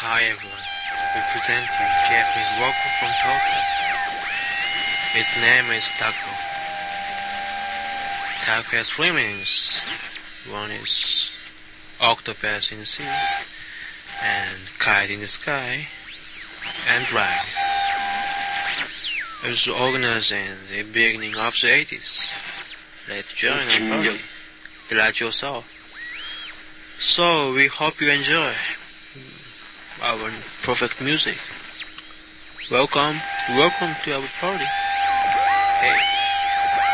Hi everyone, representing Japanese worker from Tokyo. His name is Taco. Taco has three meanings. One is octopus in the sea, and kite in the sky, and drag. It was organized in the beginning of the 80s. Let's join our party. Delight yourself. So we hope you enjoy our perfect music. Welcome to our party.